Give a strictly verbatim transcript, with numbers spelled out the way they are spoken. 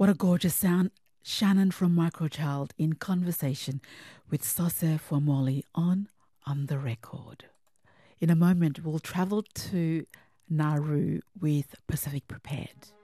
What a gorgeous sound. Shannon from Microchild in conversation with Sose Fuamoli on On The Record. In a moment, we'll travel to Nauru with Pacific Prepared.